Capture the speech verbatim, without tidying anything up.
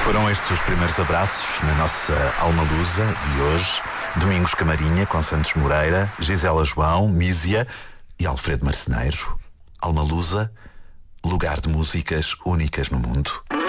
Foram estes os primeiros abraços na nossa Alma Lusa de hoje. Domingos Camarinha com Santos Moreira, Gisela João, Mísia e Alfredo Marceneiro. Alma Lusa, lugar de músicas únicas no mundo.